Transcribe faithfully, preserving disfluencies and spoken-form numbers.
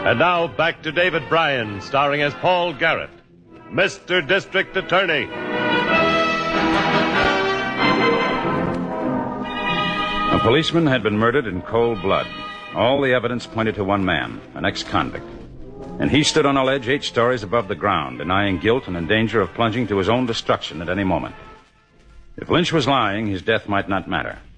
And now back to David Bryan, starring as Paul Garrett, Mister District Attorney. A policeman had been murdered in cold blood. All the evidence pointed to one man, an ex-convict. And he stood on a ledge eight stories above the ground, denying guilt and in danger of plunging to his own destruction at any moment. If Lynch was lying, his death might not matter.